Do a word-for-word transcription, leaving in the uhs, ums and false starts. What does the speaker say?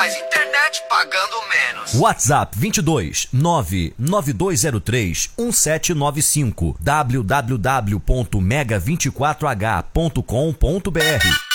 mais internet pagando menos. WhatsApp vinte e dois nove nove dois zero três um sete nove cinco w w w ponto mega vinte e quatro h ponto com ponto b r.